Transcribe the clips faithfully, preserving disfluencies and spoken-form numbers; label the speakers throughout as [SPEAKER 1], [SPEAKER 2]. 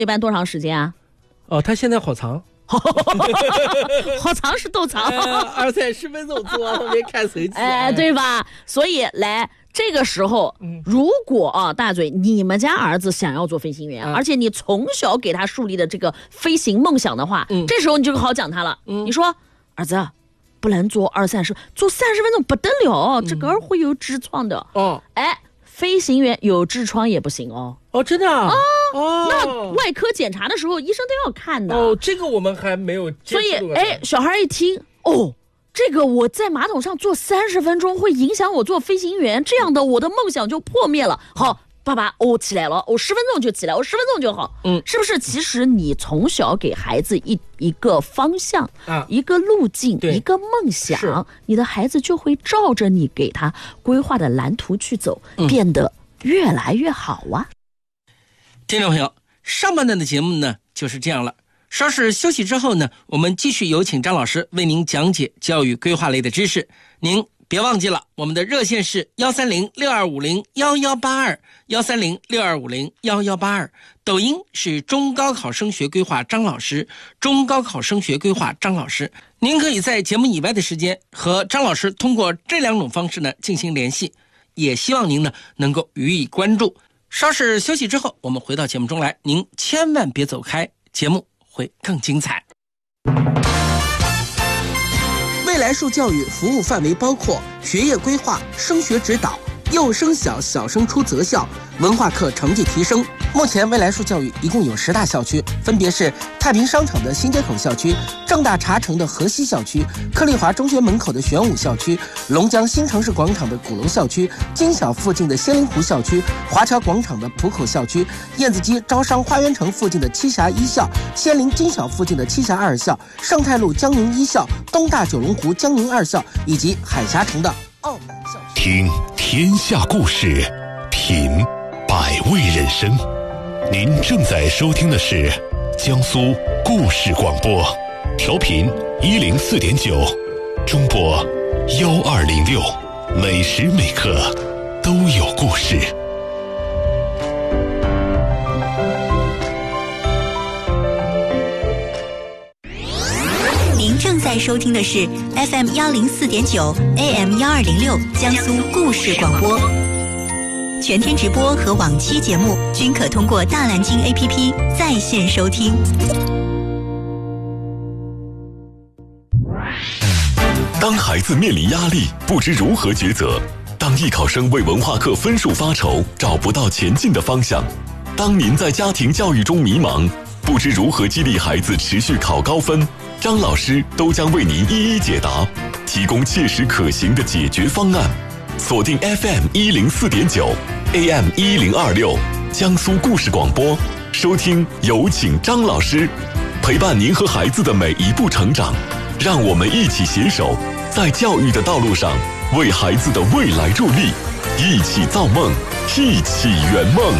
[SPEAKER 1] 一般多长时间啊？
[SPEAKER 2] 哦，他现在好长。
[SPEAKER 1] 好长是多长？
[SPEAKER 2] 呃、二三十分钟坐旁边看手机，
[SPEAKER 1] 哎，对吧？所以来这个时候，嗯、如果啊，大嘴，你们家儿子想要做飞行员，嗯、而且你从小给他树立的这个飞行梦想的话，嗯、这时候你就好讲他了。嗯、你说，儿子，不能做二三十，做三十分钟不得了，嗯、这个会有痔疮的。哦，哎，飞行员有痔疮也不行哦。
[SPEAKER 2] 哦，真的啊。
[SPEAKER 1] 哦哦，那外科检查的时候，医生都要看的。
[SPEAKER 2] 哦，这个我们还没有接触过。
[SPEAKER 1] 所以，哎，小孩一听，哦，这个我在马桶上坐三十分钟会影响我做飞行员，这样的我的梦想就破灭了。好，爸爸，我、哦、起来了，我、哦、十分钟就起来，我、哦、十分钟就好。嗯，是不是？其实你从小给孩子一一个方向啊，一个路径，一个梦想，你的孩子就会照着你给他规划的蓝图去走，嗯、变得越来越好啊。
[SPEAKER 3] 听众朋友，上半段的节目呢就是这样了。稍事休息之后呢，我们继续有请张老师为您讲解教育规划类的知识。您别忘记了，我们的热线是幺三零六二五零幺幺八二幺三零六二五零幺幺八二，抖音是中高考升学规划张老师，中高考升学规划张老师。您可以在节目以外的时间和张老师通过这两种方式呢进行联系，也希望您呢能够予以关注。稍事休息之后，我们回到节目中来，您千万别走开，节目会更精彩。
[SPEAKER 4] 未来树教育服务范围包括学业规划、升学指导、幼升小、小升初择校、文化课成绩提升。目前未来树教育一共有十大校区，分别是太平商场的新街口校区、正大茶城的河西校区、克利华中学门口的玄武校区、龙江新城市广场的鼓楼校区、金小附近的仙灵湖校区、华侨广场的浦口校区、燕子矶招商花园城附近的栖霞一校、仙林金小附近的栖霞二校、盛泰路江宁一校、东大九龙湖江宁二校以及海峡城的澳门校区。
[SPEAKER 5] 听天下故事，品百味人生。您正在收听的是江苏故事广播，调频一零四点九，中波幺二零六，每时每刻都有故事。
[SPEAKER 6] 您正在收听的是 F M 幺零四点九 A M 幺二零六江苏故事广播。全天直播和往期节目均可通过大蓝鲸 A P P 在线收听。
[SPEAKER 5] 当孩子面临压力，不知如何抉择；当艺考生为文化课分数发愁，找不到前进的方向；当您在家庭教育中迷茫，不知如何激励孩子持续考高分，张老师都将为您一一解答，提供切实可行的解决方案。锁定 F M 一零四点九 A M 一零二六江苏故事广播，收听有请张老师，陪伴您和孩子的每一步成长，让我们一起携手，在教育的道路上为孩子的未来助力，一起造梦，一起圆梦。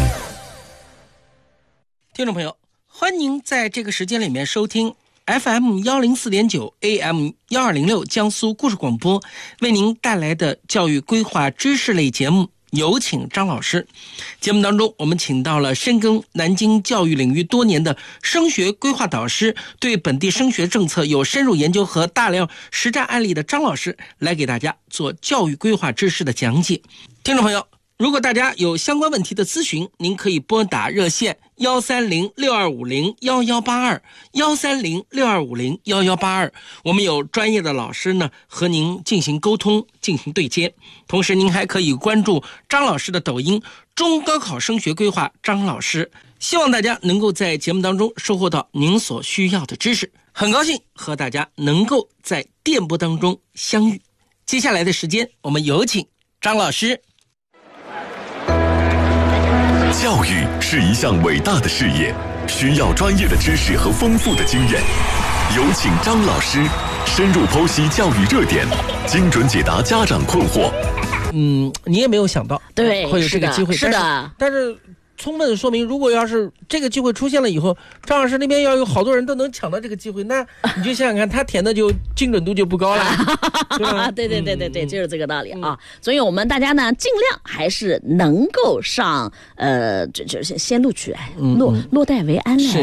[SPEAKER 3] 听众朋友，欢迎您在这个时间里面收听F M 一零四点九 A M 一二零六江苏故事广播为您带来的教育规划知识类节目，有请张老师。节目当中，我们请到了深耕南京教育领域多年的升学规划导师，对本地升学政策有深入研究和大量实战案例的张老师，来给大家做教育规划知识的讲解。听众朋友，如果大家有相关问题的咨询，您可以拨打热线幺三零六二五零幺幺八二幺三零六二五零幺幺八二，我们有专业的老师呢和您进行沟通，进行对接。同时，您还可以关注张老师的抖音“中高考升学规划张老师”。希望大家能够在节目当中收获到您所需要的知识。很高兴和大家能够在电波当中相遇。接下来的时间，我们有请张老师。
[SPEAKER 5] 教育是一项伟大的事业，需要专业的知识和丰富的经验。有请张老师深入剖析教育热点，精准解答家长困惑。
[SPEAKER 2] 嗯，你也没有想到，
[SPEAKER 1] 对，
[SPEAKER 2] 会有这个机会。
[SPEAKER 1] 是的，
[SPEAKER 2] 但是。但是充分的说明，如果要是这个机会出现了以后，张老师那边要有好多人都能抢到这个机会，那你就想想看，他填的就精准度就不高了，对吧？
[SPEAKER 1] 对对对对对，就是这个道理啊。所以我们大家呢，尽量还是能够上呃，这这先录取来，落落袋为安来。